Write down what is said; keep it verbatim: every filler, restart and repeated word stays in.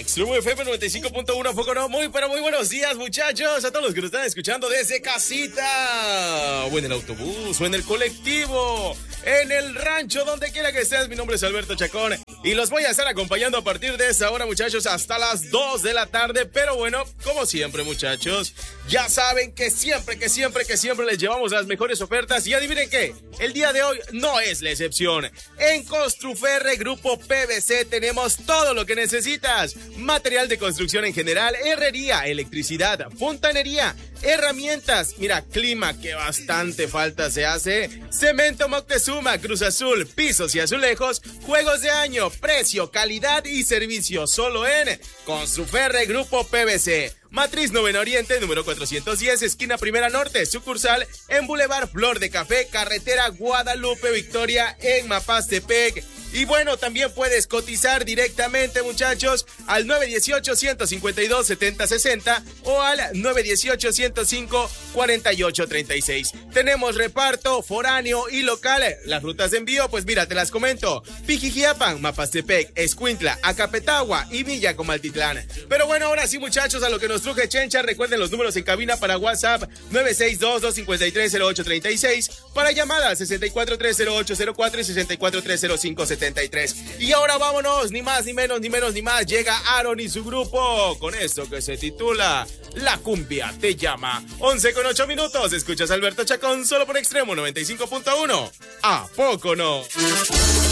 Extremo F M noventa y cinco punto uno, poco no, muy pero muy buenos días, muchachos, a todos los que nos están escuchando desde casita, o en el autobús, o en el colectivo, en el rancho, donde quiera que estés. Mi nombre es Alberto Chacón y los voy a estar acompañando a partir de esa hora, muchachos, hasta las dos de la tarde. Pero bueno, como siempre, muchachos, ya saben que siempre, que siempre, que siempre les llevamos las mejores ofertas. Y adivinen qué, el día de hoy no es la excepción. En Construferre Grupo P V C tenemos todo lo que necesitas: material de construcción en general, herrería, electricidad, fontanería, herramientas, mira, clima que bastante falta se hace, cemento Moctezuma, Cruz Azul, pisos y azulejos, juegos de año, precio, calidad y servicio solo en Construferre Grupo P V C. Matriz Noveno Oriente, número cuatrocientos diez, esquina Primera Norte, sucursal en Boulevard Flor de Café, carretera Guadalupe Victoria en Mapastepec. Y bueno, también puedes cotizar directamente, muchachos, al nueve uno ocho, uno cinco dos, siete cero seis cero o al nueve uno ocho, uno cero cinco, cuatro ocho tres seis. Tenemos reparto foráneo y local. Las rutas de envío, pues mira, te las comento: Pijijiapan, Mapastepec, Escuintla, Acapetagua y Villa Comaltitlán. Pero bueno, ahora sí, muchachos, a lo que nos truje Chencha. Recuerden los números en cabina para WhatsApp: nueve seis dos, dos cinco tres, cero ocho tres seis, para llamadas sesenta y cuatro tres cero ocho cero cuatro y sesenta y cuatro tres cero cinco setenta y tres. Y ahora vámonos, ni más, ni menos, ni menos, ni más. Llega Aaron y su grupo con esto que se titula La Cumbia Te Llama. once con ocho minutos. Escuchas a Alberto Chacón solo por Extremo noventa y cinco punto uno. ¿A poco no?